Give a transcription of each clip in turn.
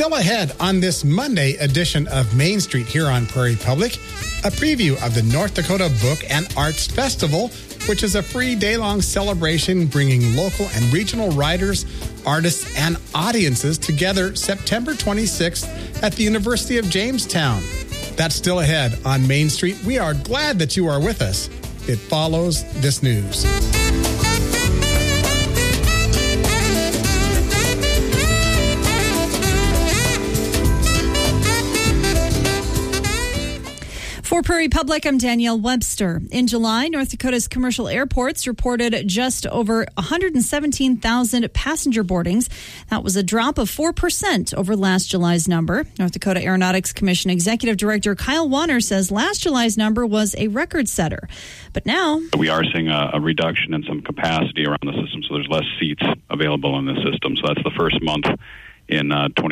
Still ahead on this Monday edition of Main Street here on Prairie Public, a preview of the North Dakota Book and Arts Festival, which is a free day-long celebration bringing local and regional writers, artists, and audiences together September 26th at the University of Jamestown. That's still ahead on Main Street. We are glad that you are with us. It follows this news. For Prairie Public, I'm Danielle Webster. In July, North Dakota's commercial airports reported just over 117,000 passenger boardings. That was a drop of 4% over last July's number. North Dakota Aeronautics Commission Executive Director Kyle Warner says last July's number was a record setter. But now we are seeing a reduction in some capacity around the system, so there's less seats available in the system. So that's the first month in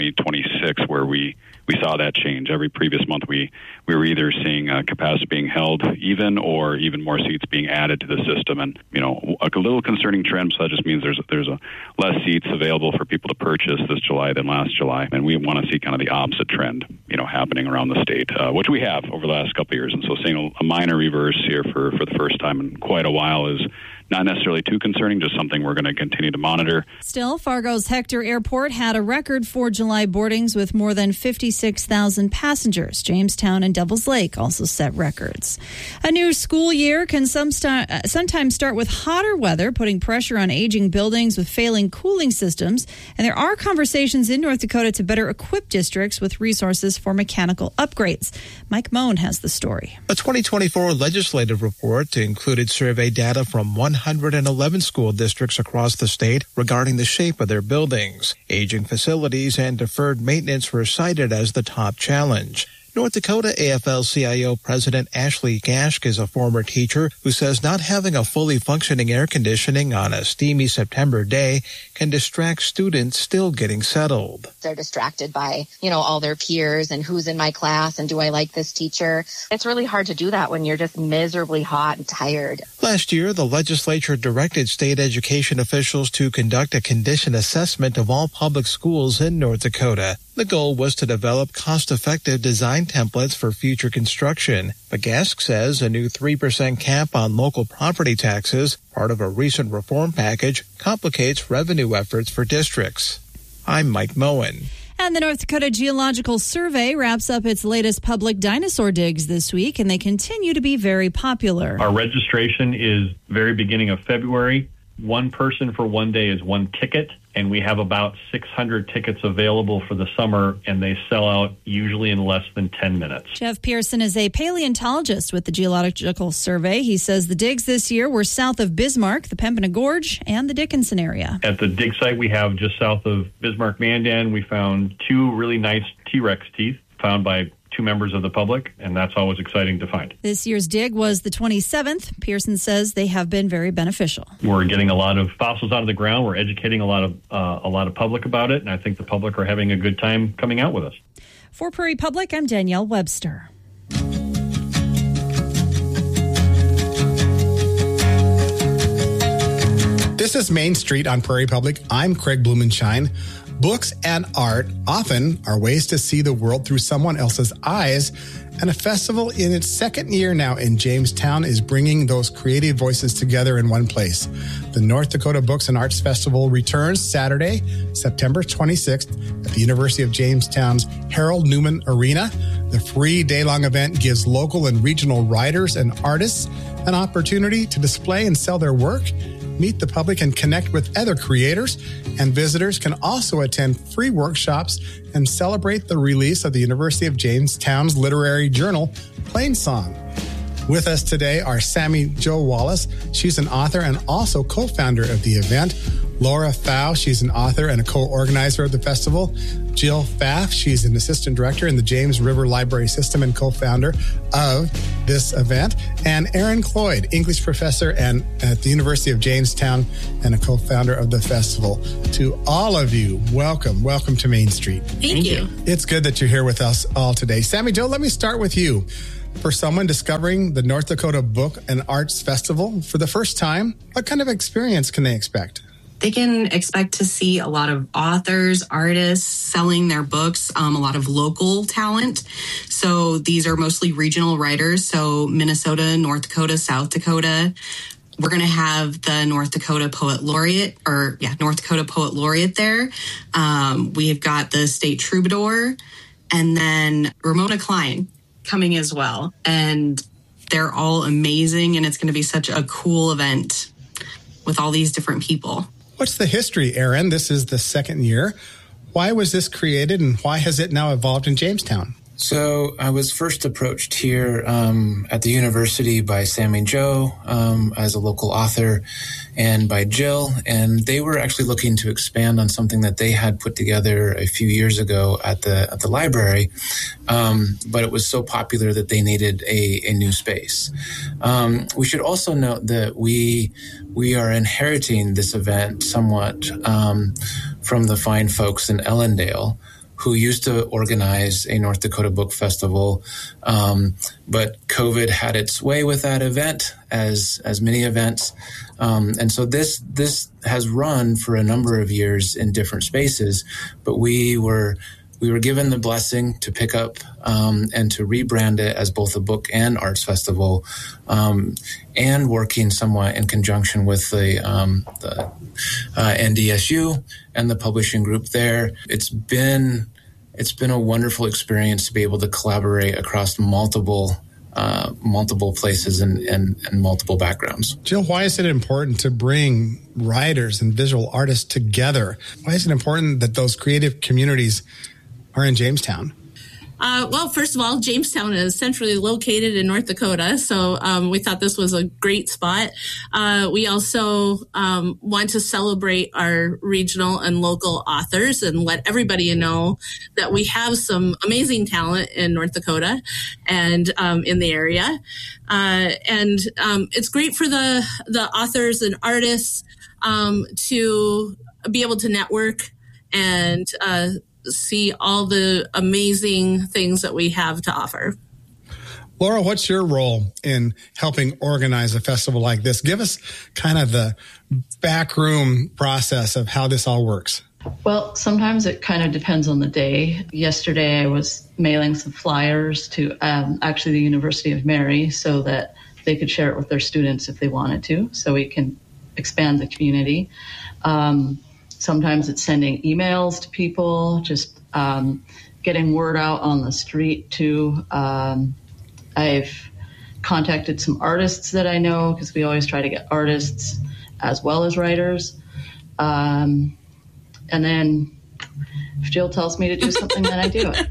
2026 where we saw that change. Every previous month we were either seeing capacity being held even or even more seats being added to the system, and a little concerning trend. So that just means there's a less seats available for people to purchase this July than last July, and we want to see kind of the opposite trend happening around the state, which we have over the last couple of years. And so seeing a minor reverse here for the first time in quite a while is not necessarily too concerning, just something we're going to continue to monitor. Still, Fargo's Hector Airport had a record for July boardings with more than 56,000 passengers. Jamestown and Devils Lake also set records. A new school year can sometimes start with hotter weather, putting pressure on aging buildings with failing cooling systems. And there are conversations in North Dakota to better equip districts with resources for mechanical upgrades. Mike Moen has the story. A 2024 legislative report included survey data from 111 school districts across the state regarding the shape of their buildings. Aging facilities and deferred maintenance were cited as the top challenge. North Dakota AFL-CIO President Ashley Gashk is a former teacher who says not having a fully functioning air conditioning on a steamy September day can distract students still getting settled. They're distracted by, all their peers and who's in my class and do I like this teacher. It's really hard to do that when you're just miserably hot and tired. Last year, the legislature directed state education officials to conduct a condition assessment of all public schools in North Dakota. The goal was to develop cost-effective design templates for future construction. But Gask says a new 3% cap on local property taxes, part of a recent reform package, complicates revenue efforts for districts. I'm Mike Moen. And the North Dakota Geological Survey wraps up its latest public dinosaur digs this week, and they continue to be very popular. Our registration is very beginning of February. One person for one day is one ticket, and we have about 600 tickets available for the summer, and they sell out usually in less than 10 minutes. Jeff Pearson is a paleontologist with the Geological Survey. He says the digs this year were south of Bismarck, the Pembina Gorge, and the Dickinson area. At the dig site we have just south of Bismarck-Mandan, we found two really nice T-Rex teeth found by two members of the public, and that's always exciting to find. This year's dig was the 27th. Pearson says they have been very beneficial. We're getting a lot of fossils out of the ground. We're educating a lot of public about it, and I think the public are having a good time coming out with us. For Prairie Public, I'm Danielle Webster. This is Main Street on Prairie Public. I'm Craig Blumenshine. Books and art often are ways to see the world through someone else's eyes, and a festival in its second year now in Jamestown is bringing those creative voices together in one place. The North Dakota Books and Arts Festival returns Saturday, September 26th at the University of Jamestown's Harold Newman Arena. The free day-long event gives local and regional writers and artists an opportunity to display and sell their work, meet the public, and connect with other creators. And visitors can also attend free workshops and celebrate the release of the University of Jamestown's literary journal, Plainsong. With us today are Sammy Jo Wallace. She's an author and also co-founder of the event. Laura Pfau, she's an author and a co-organizer of the festival. Jill Pfaff, she's an assistant director in the James River Library System and co-founder of this event. And Aaron Cloyd, English professor and at the University of Jamestown and a co-founder of the festival. To all of you, welcome to Main Street. Thank you. It's good that you're here with us all today. Sammy Jo, let me start with you. For someone discovering the North Dakota Book and Arts Festival for the first time, what kind of experience can they expect? They can expect to see a lot of authors, artists selling their books, a lot of local talent. So these are mostly regional writers. So Minnesota, North Dakota, South Dakota. We're going to have the North Dakota Poet Laureate there. We've got the State Troubadour, and then Ramona Klein coming as well. And they're all amazing, and it's going to be such a cool event with all these different people. What's the history, Aaron? This is the second year. Why was this created, and why has it now evolved in Jamestown? So I was first approached here at the university by Sammy Joe as a local author, and by Jill, and they were actually looking to expand on something that they had put together a few years ago at the library, but it was so popular that they needed a new space. We should also note that we are inheriting this event somewhat from the fine folks in Ellendale, who used to organize a North Dakota Book Festival, but COVID had its way with that event, as many events, and so this has run for a number of years in different spaces. But we were given the blessing to pick up and to rebrand it as both a book and arts festival, and working somewhat in conjunction with the NDSU and the publishing group there. It's been a wonderful experience to be able to collaborate across multiple places and multiple backgrounds. Jill, why is it important to bring writers and visual artists together? Why is it important that those creative communities are in Jamestown? Well, first of all, Jamestown is centrally located in North Dakota, so we thought this was a great spot. We also want to celebrate our regional and local authors and let everybody know that we have some amazing talent in North Dakota and in the area. And it's great for the authors and artists to be able to network and see all the amazing things that we have to offer. Laura, what's your role in helping organize a festival like this? Give us kind of the backroom process of how this all works. Well, sometimes it kind of depends on the day. Yesterday, I was mailing some flyers to actually the University of Mary so that they could share it with their students if they wanted to, so we can expand the community. Sometimes it's sending emails to people, just getting word out on the street too. I've contacted some artists that I know, because we always try to get artists as well as writers. And then if Jill tells me to do something, then I do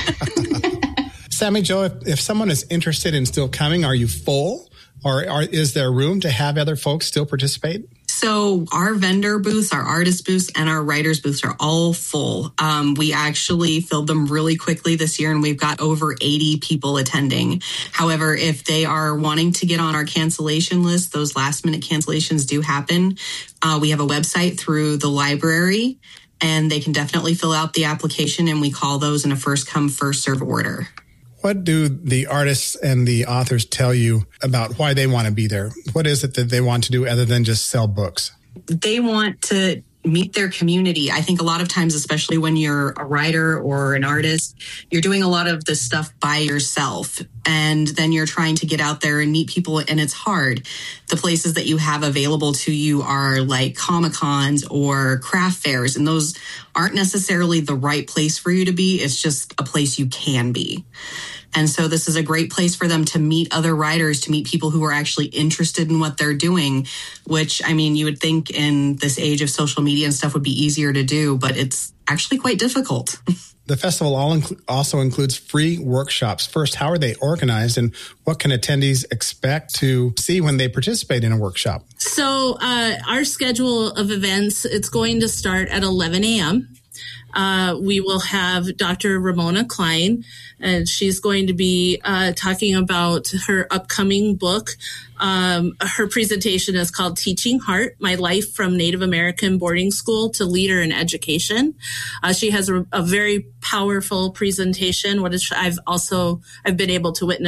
it. Sammy Joe, if someone is interested in still coming, are you full? Or is there room to have other folks still participate? So our vendor booths, our artist booths, and our writers booths are all full. We actually filled them really quickly this year, and we've got over 80 people attending. However, if they are wanting to get on our cancellation list, those last-minute cancellations do happen. We have a website through the library, and they can definitely fill out the application, and we call those in a first-come, first-serve order. What do the artists and the authors tell you about why they want to be there? What is it that they want to do other than just sell books? They want to meet their community. I think a lot of times, especially when you're a writer or an artist, you're doing a lot of this stuff by yourself. And then you're trying to get out there and meet people, and it's hard. The places that you have available to you are like Comic-Cons or craft fairs, and those aren't necessarily the right place for you to be. It's just a place you can be. And so this is a great place for them to meet other writers, to meet people who are actually interested in what they're doing, which, I mean, you would think in this age of social media and stuff would be easier to do, but it's actually quite difficult. The festival also includes free workshops. First, how are they organized, and what can attendees expect to see when they participate in a workshop? So our schedule of events, it's going to start at 11 a.m. We will have Dr. Ramona Klein, and she's going to be talking about her upcoming book. Her presentation is called Teaching Heart, My Life from Native American Boarding School to Leader in Education. She has a very powerful presentation, which I've been able to witness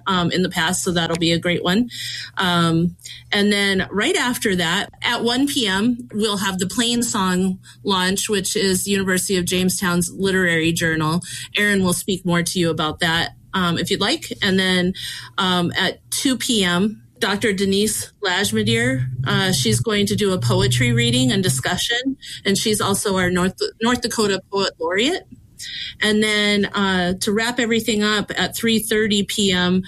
in the past, so that'll be a great one. And then right after that, at 1 p.m., we'll have the Plain Song launch, which is University of Jamestown's literary journal. Erin will speak more to you about that if you'd like. And then at 2 p.m., Dr. Denise Lajmadier, she's going to do a poetry reading and discussion, and she's also our North Dakota Poet Laureate. And then to wrap everything up at 3:30 p.m.,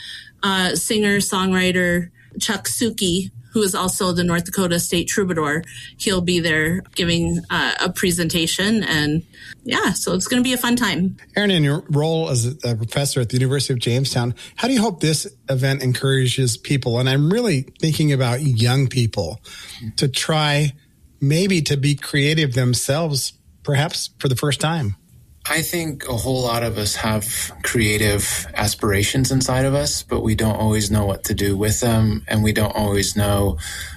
singer-songwriter Chuck Suki, who is also the North Dakota State Troubadour, he'll be there giving a presentation. And yeah, so it's going to be a fun time. Erin, in your role as a professor at the University of Jamestown, how do you hope this event encourages people? And I'm really thinking about young people to try maybe to be creative themselves, perhaps for the first time. I think a whole lot of us have creative aspirations inside of us, but we don't always know what to do with them, and we don't always know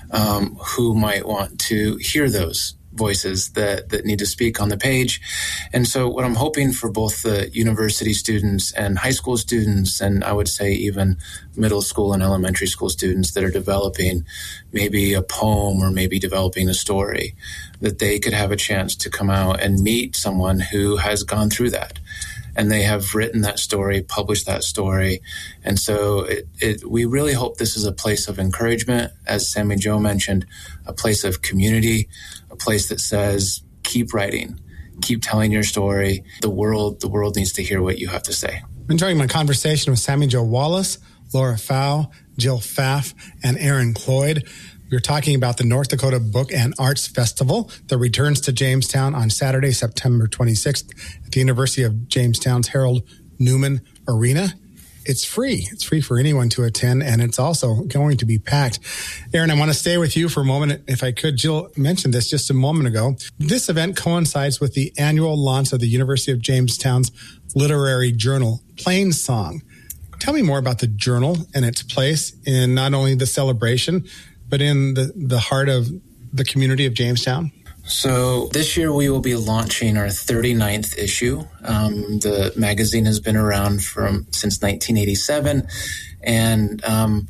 who might want to hear those voices that need to speak on the page. And so what I'm hoping for both the university students and high school students, and I would say even middle school and elementary school students that are developing maybe a poem or maybe developing a story, that they could have a chance to come out and meet someone who has gone through that. And they have written that story, published that story. And so we really hope this is a place of encouragement, as Sammy Jo mentioned, a place of community, a place that says, keep writing, keep telling your story. The world needs to hear what you have to say. I'm enjoying my conversation with Sammy Jo Wallace, Laura Pfau, Jill Pfaff, and Erin Cloyd. We're talking about the North Dakota Book and Arts Festival that returns to Jamestown on Saturday, September 26th at the University of Jamestown's Harold Newman Arena. It's free. It's free for anyone to attend, and it's also going to be packed. Erin, I want to stay with you for a moment, if I could. Jill mentioned this just a moment ago. This event coincides with the annual launch of the University of Jamestown's literary journal, Plain Song. Tell me more about the journal and its place in not only the celebration, but in the heart of the community of Jamestown? So this year we will be launching our 39th issue. The magazine has been around since 1987. And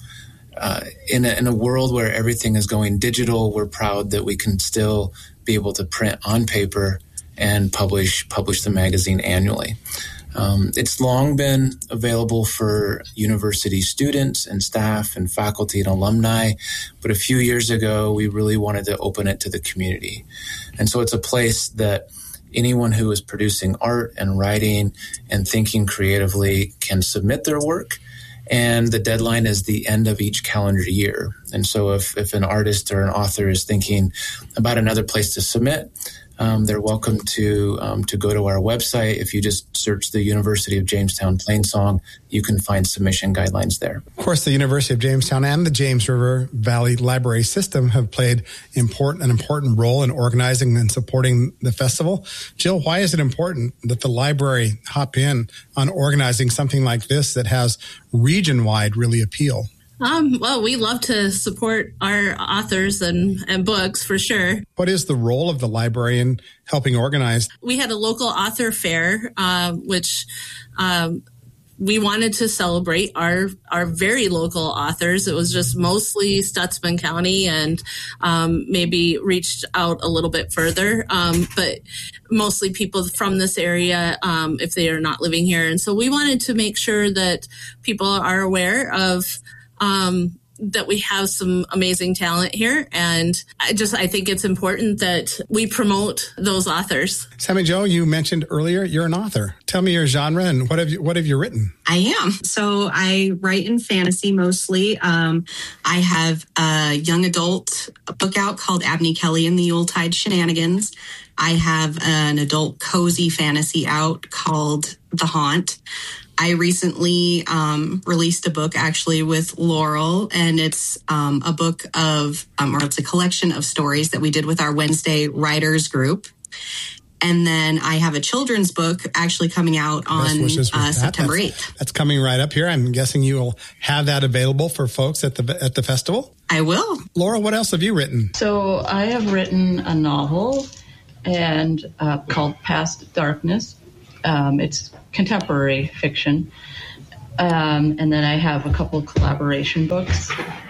in a world where everything is going digital, we're proud that we can still be able to print on paper and publish the magazine annually. It's long been available for university students and staff and faculty and alumni, but a few years ago, we really wanted to open it to the community. And so it's a place that anyone who is producing art and writing and thinking creatively can submit their work. And the deadline is the end of each calendar year. And so if an artist or an author is thinking about another place to submit, they're welcome to go to our website. If you just search the University of Jamestown Plain Song, you can find submission guidelines there. Of course, the University of Jamestown and the James River Valley Library System have played an important role in organizing and supporting the festival. Jill, why is it important that the library hop in on organizing something like this that has region-wide really appeal? Well, we love to support our authors and books for sure. What is the role of the library in helping organize? We had a local author fair, which we wanted to celebrate our very local authors. It was just mostly Stutsman County and maybe reached out a little bit further, but mostly people from this area if they are not living here. And so we wanted to make sure that people are aware of that we have some amazing talent here. And I think it's important that we promote those authors. Sammy Jo, you mentioned earlier you're an author. Tell me your genre and what have you written? I am. So I write in fantasy mostly. I have a young adult book out called Abney Kelly and the Yuletide Shenanigans. I have an adult cozy fantasy out called The Haunt. I recently released a book actually with Laurel, and it's a book of, or it's a collection of stories that we did with our Wednesday writers group. And then I have a children's book actually coming out on September 8th. That's coming right up here. I'm guessing you will have that available for folks at the festival. I will. Laura, what else have you written? So I have written a novel and called Past Darkness. It's contemporary fiction. And then I have a couple of collaboration books,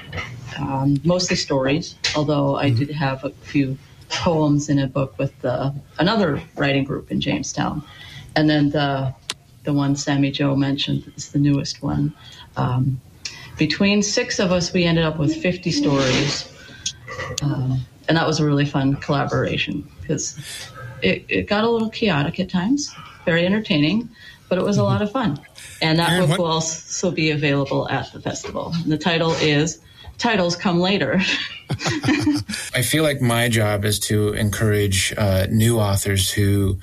mostly stories, although I did have a few poems in a book with another writing group in Jamestown. And then the one Sammy Joe mentioned is the newest one. Between 6 of us, we ended up with 50 stories. And that was a really fun collaboration because it got a little chaotic at times, very entertaining, but it was a lot of fun. And that book will also be available at the festival. And the title is Titles Come Later. I feel like my job is to encourage new authors who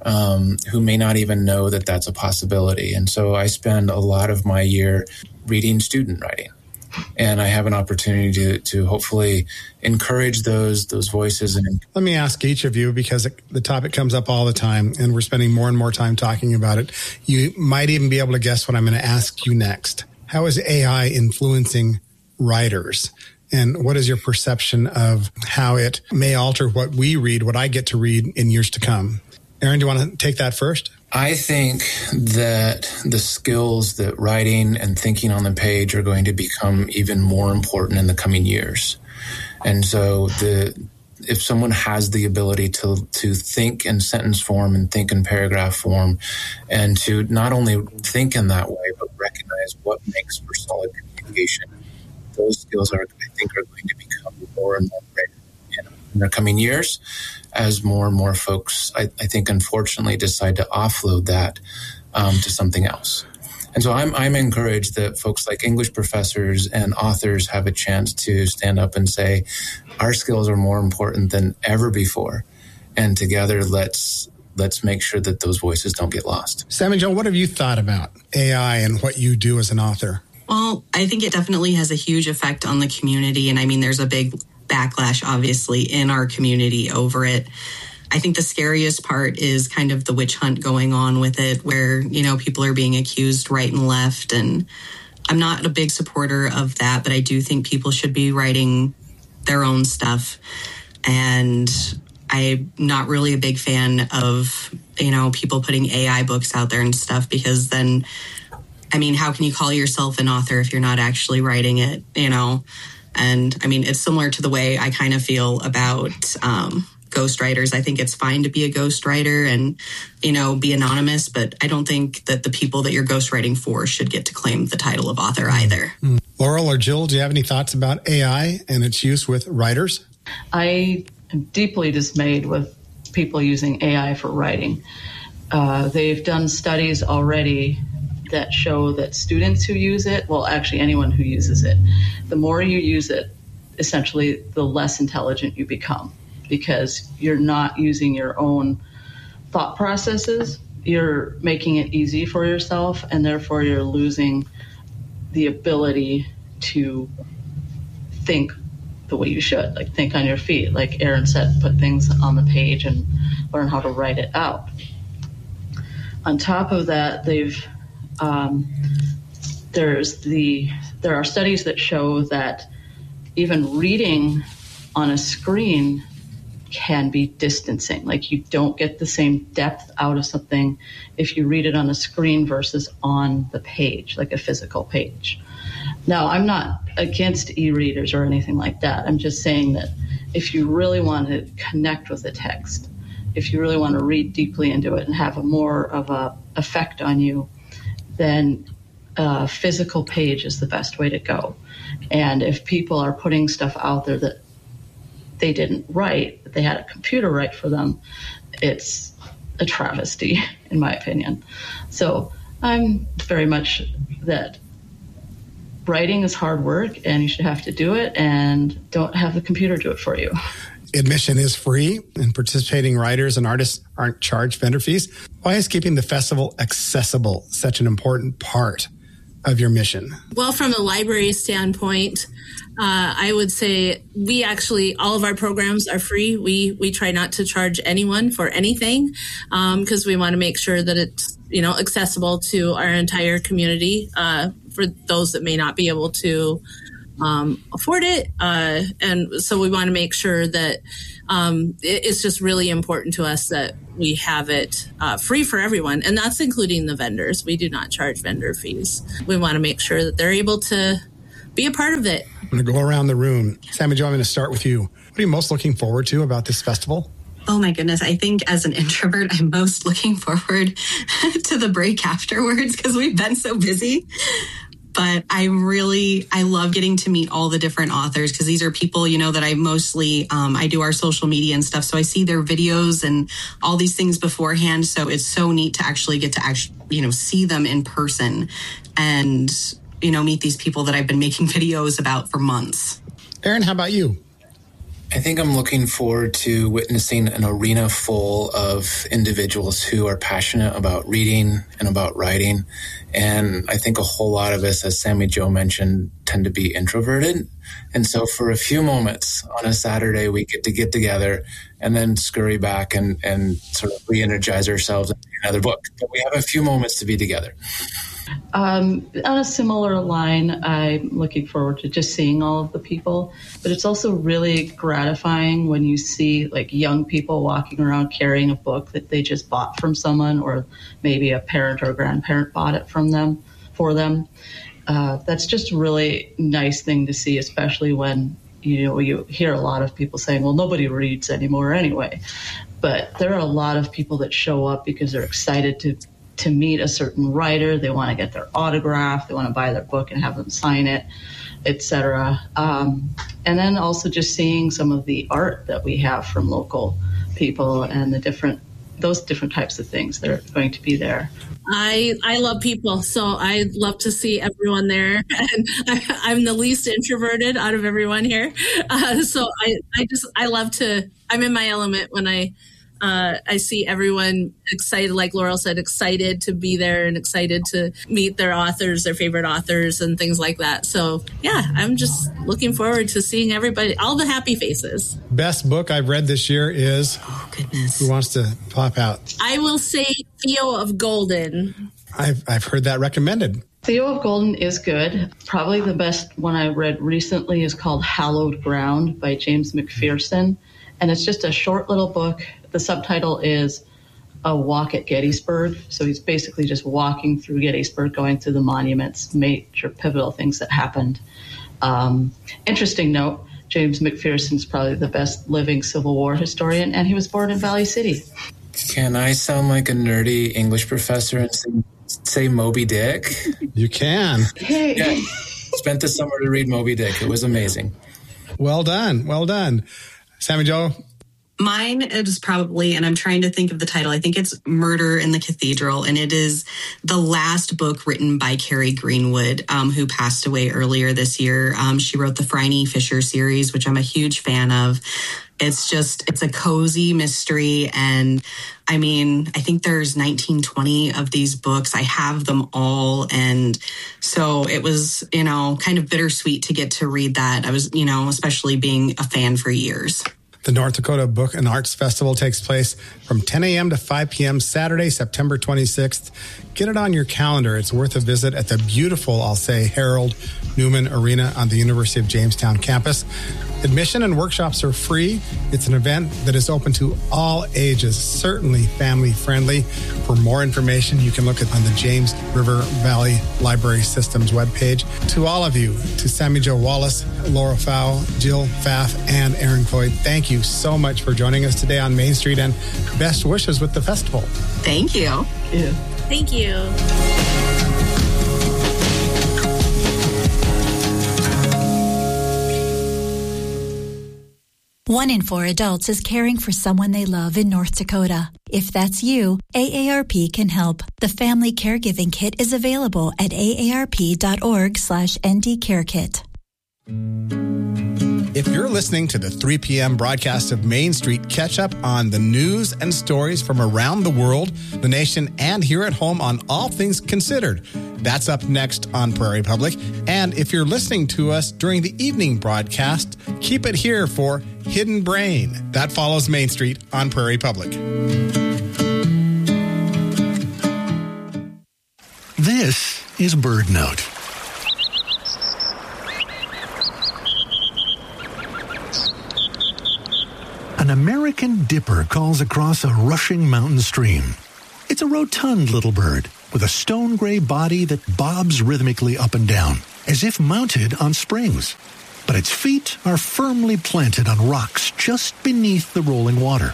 may not even know that that's a possibility. And so I spend a lot of my year reading student writing. And I have an opportunity to hopefully encourage those voices. And let me ask each of you, because the topic comes up all the time, and we're spending more and more time talking about it. You might even be able to guess what I'm going to ask you next. How is AI influencing writers? And what is your perception of how it may alter what we read, what I get to read in years to come? Aaron, do you want to take that first? I think that the skills that writing and thinking on the page are going to become even more important in the coming years. And so if someone has the ability to think in sentence form and think in paragraph form, and to not only think in that way, but recognize what makes for solid communication, those skills I think are going to become more and more rare in the coming years, as more and more folks, I think, unfortunately, decide to offload that to something else. And so I'm encouraged that folks like English professors and authors have a chance to stand up and say, our skills are more important than ever before. And together, let's make sure that those voices don't get lost. Sammy Joe, what have you thought about AI and what you do as an author? Well, I think it definitely has a huge effect on the community. And I mean, there's a big backlash, obviously, in our community over it. I think the scariest part is kind of the witch hunt going on with it, where, people are being accused right and left. And I'm not a big supporter of that, but I do think people should be writing their own stuff. And I'm not really a big fan of, people putting AI books out there and stuff, because then, how can you call yourself an author if you're not actually writing it, And it's similar to the way I kind of feel about ghostwriters. I think it's fine to be a ghostwriter and, be anonymous, but I don't think that the people that you're ghostwriting for should get to claim the title of author either. Laurel or Jill, do you have any thoughts about AI and its use with writers? I am deeply dismayed with people using AI for writing. They've done studies already that show that students who use it, well, actually anyone who uses it, the more you use it, essentially the less intelligent you become, because you're not using your own thought processes. You're making it easy for yourself, and therefore you're losing the ability to think the way you should, like think on your feet. Like Aaron said, put things on the page and learn how to write it out. On top of that, there are studies that show that even reading on a screen can be distancing. Like you don't get the same depth out of something if you read it on a screen versus on the page, like a physical page. Now, I'm not against e-readers or anything like that. I'm just saying that if you really want to connect with the text, if you really want to read deeply into it and have a more of a effect on you, then a physical page is the best way to go. And if people are putting stuff out there that they didn't write, that they had a computer write for them, it's a travesty, in my opinion. So I'm very much that writing is hard work and you should have to do it, and don't have the computer do it for you. Admission is free, and participating writers and artists aren't charged vendor fees. Why is keeping the festival accessible such an important part of your mission? Well, from a library standpoint, I would say we actually, all of our programs are free. We try not to charge anyone for anything because we want to make sure that it's, accessible to our entire community for those that may not be able to afford it. And so we want to make sure that it's just really important to us that we have it free for everyone. And that's including the vendors. We do not charge vendor fees. We want to make sure that they're able to be a part of it. I'm going to go around the room. Sammy Jo, I'm going to start with you. What are you most looking forward to about this festival? Oh my goodness. I think as an introvert, I'm most looking forward to the break afterwards because we've been so busy. But I love getting to meet all the different authors because these are people, that I mostly, I do our social media and stuff. So I see their videos and all these things beforehand. So it's so neat to actually get to see them in person and, meet these people that I've been making videos about for months. Aaron, how about you? I think I'm looking forward to witnessing an arena full of individuals who are passionate about reading and about writing. And I think a whole lot of us, as Sammy Jo mentioned, tend to be introverted. And so for a few moments on a Saturday, we get together and then scurry back and sort of re-energize ourselves and read another book. But we have a few moments to be together. On a similar line, I'm looking forward to just seeing all of the people, but it's also really gratifying when you see like young people walking around carrying a book that they just bought from someone, or maybe a parent or a grandparent bought it for them. That's just a really nice thing to see, especially when you hear a lot of people saying, well, nobody reads anymore anyway. But there are a lot of people that show up because they're excited to meet a certain writer. They want to get their autograph. They want to buy their book and have them sign it, etc. And then also just seeing some of the art that we have from local people and those different types of things that are going to be there. I love people, so I love to see everyone there. And I'm the least introverted out of everyone here. So I love to, I'm in my element when I see everyone excited, like Laurel said, excited to be there and excited to meet their authors, their favorite authors and things like that. So yeah, I'm just looking forward to seeing everybody, all the happy faces. Best book I've read this year is, oh goodness, who wants to pop out? I will say Theo of Golden. I've heard that recommended. Theo of Golden is good. Probably the best one I read recently is called Hallowed Ground by James McPherson. And it's just a short little book. The subtitle is A Walk at Gettysburg. So he's basically just walking through Gettysburg, going through the monuments, major pivotal things that happened. Interesting note, James McPherson is probably the best living Civil War historian, and he was born in Valley City. Can I sound like a nerdy English professor and say Moby Dick? You can. Hey. Yeah. Spent the summer to read Moby Dick. It was amazing. Well done. Well done. Sammy Jo? Mine is probably, and I'm trying to think of the title, I think it's Murder in the Cathedral, and it is the last book written by Carrie Greenwood, who passed away earlier this year. She wrote the Phryne Fisher series, which I'm a huge fan of. It's a cozy mystery, and I think there's 1920 of these books. I have them all, and so it was, kind of bittersweet to get to read that. I was, especially being a fan for years. The North Dakota Book and Arts Festival takes place from 10 a.m. to 5 p.m. Saturday, September 26th. Get it on your calendar. It's worth a visit at the beautiful, I'll say, Harold Newman Arena on the University of Jamestown campus. Admission and workshops are free. It's an event that is open to all ages, certainly family friendly. For more information, you can look on the James River Valley Library Systems webpage. To all of you, to Sammy Jo Wallace, Laura Pfau, Jill Pfaff, and Aaron Cloyd, thank you so much for joining us today on Main Street, and best wishes with the festival. Thank you. Yeah. Thank you. One in 4 adults is caring for someone they love in North Dakota. If that's you, AARP can help. The Family Caregiving Kit is available at aarp.org/ndcarekit. If you're listening to the 3 p.m. broadcast of Main Street, catch up on the news and stories from around the world, the nation, and here at home on All Things Considered. That's up next on Prairie Public. And if you're listening to us during the evening broadcast, keep it here for Hidden Brain. That follows Main Street on Prairie Public. This is Bird Note. An American dipper calls across a rushing mountain stream. It's a rotund little bird with a stone gray body that bobs rhythmically up and down, as if mounted on springs. But its feet are firmly planted on rocks just beneath the rolling water.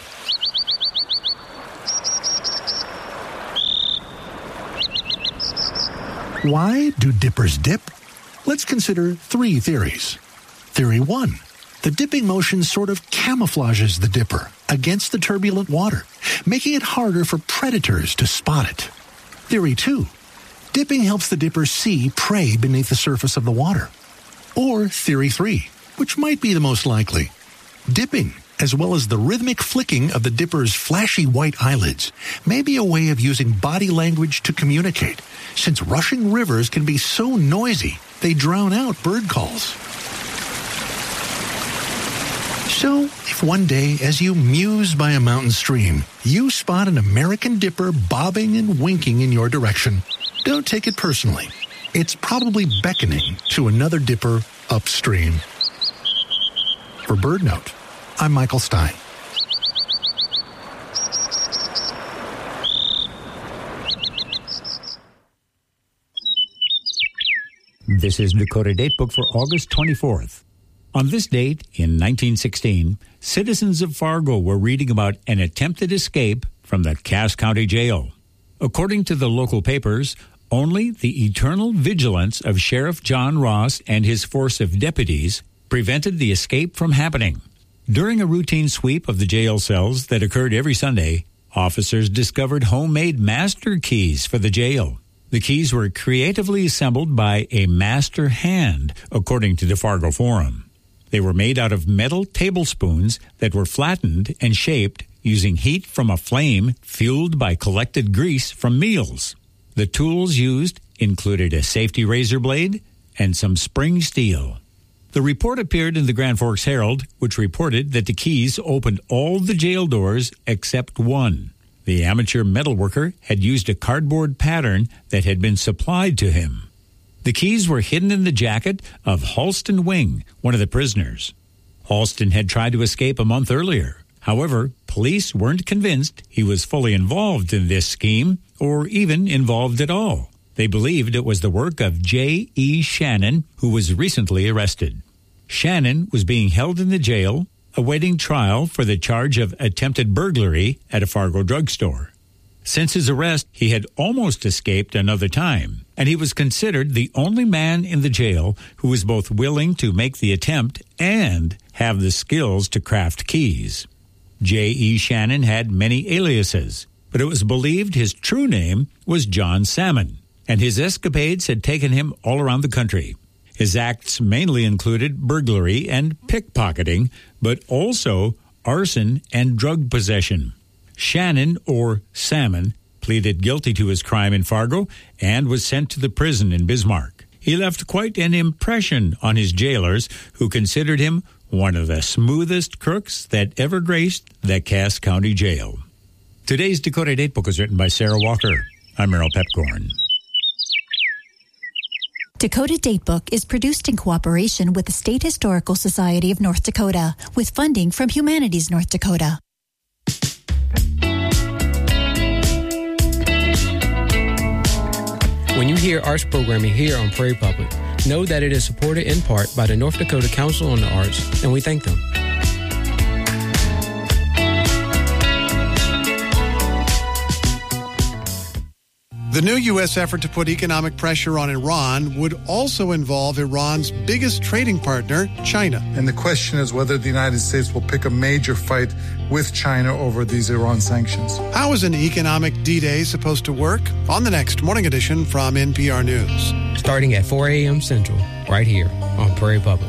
Why do dippers dip? Let's consider 3 theories. Theory 1. The dipping motion sort of camouflages the dipper against the turbulent water, making it harder for predators to spot it. Theory 2. Dipping helps the dipper see prey beneath the surface of the water. Or Theory 3, which might be the most likely. Dipping, as well as the rhythmic flicking of the dipper's flashy white eyelids, may be a way of using body language to communicate, since rushing rivers can be so noisy they drown out bird calls. So, if one day, as you muse by a mountain stream, you spot an American dipper bobbing and winking in your direction, don't take it personally. It's probably beckoning to another dipper upstream. For BirdNote, I'm Michael Stein. This is Dakota Datebook for August 24th. On this date, in 1916, citizens of Fargo were reading about an attempted escape from the Cass County Jail. According to the local papers, only the eternal vigilance of Sheriff John Ross and his force of deputies prevented the escape from happening. During a routine sweep of the jail cells that occurred every Sunday, officers discovered homemade master keys for the jail. The keys were creatively assembled by a master hand, according to the Fargo Forum. They were made out of metal tablespoons that were flattened and shaped using heat from a flame fueled by collected grease from meals. The tools used included a safety razor blade and some spring steel. The report appeared in the Grand Forks Herald, which reported that the keys opened all the jail doors except one. The amateur metalworker had used a cardboard pattern that had been supplied to him. The keys were hidden in the jacket of Halston Wing, one of the prisoners. Halston had tried to escape a month earlier. However, police weren't convinced he was fully involved in this scheme or even involved at all. They believed it was the work of J.E. Shannon, who was recently arrested. Shannon was being held in the jail, awaiting trial for the charge of attempted burglary at a Fargo drugstore. Since his arrest, he had almost escaped another time, and he was considered the only man in the jail who was both willing to make the attempt and have the skills to craft keys. J.E. Shannon had many aliases, but it was believed his true name was John Salmon, and his escapades had taken him all around the country. His acts mainly included burglary and pickpocketing, but also arson and drug possession. Shannon, or Salmon, pleaded guilty to his crime in Fargo and was sent to the prison in Bismarck. He left quite an impression on his jailers, who considered him one of the smoothest crooks that ever graced the Cass County Jail. Today's Dakota Datebook was written by Sarah Walker. I'm Merrill Pepcorn. Dakota Datebook is produced in cooperation with the State Historical Society of North Dakota, with funding from Humanities North Dakota. When you hear arts programming here on Prairie Public, know that it is supported in part by the North Dakota Council on the Arts, and we thank them. The new U.S. effort to put economic pressure on Iran would also involve Iran's biggest trading partner, China. And the question is whether the United States will pick a major fight with China over these Iran sanctions. How is an economic D-Day supposed to work? On the next Morning Edition from NPR News. Starting at 4 a.m. Central, right here on Prairie Public.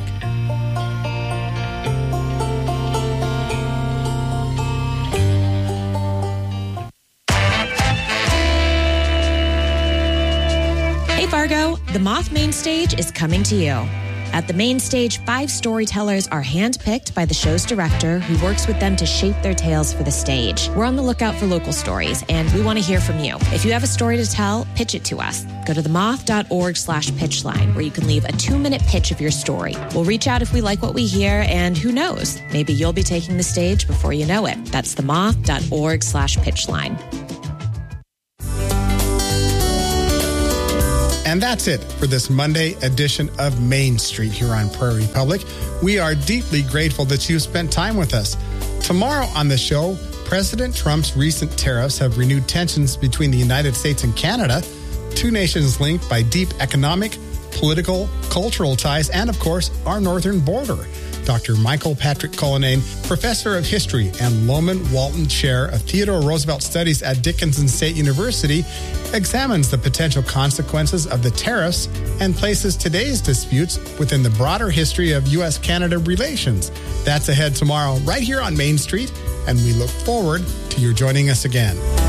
Fargo, the Moth Main Stage is coming to you. At the main stage, 5 storytellers are handpicked by the show's director, who works with them to shape their tales for the stage. We're on the lookout for local stories, and we want to hear from you. If you have a story to tell, pitch it to us. Go to themoth.org/pitchline, where you can leave a 2-minute pitch of your story. We'll reach out if we like what we hear, and who knows, maybe you'll be taking the stage before you know it. That's themoth.org/pitchline. And that's it for this Monday edition of Main Street here on Prairie Public. We are deeply grateful that you spent time with us. Tomorrow on the show, President Trump's recent tariffs have renewed tensions between the United States and Canada, two nations linked by deep economic, political, cultural ties, and of course, our northern border. Dr. Michael Patrick Cullinane, Professor of History and Loman Walton Chair of Theodore Roosevelt Studies at Dickinson State University, examines the potential consequences of the tariffs and places today's disputes within the broader history of U.S.-Canada relations. That's ahead tomorrow right here on Main Street, and we look forward to your joining us again.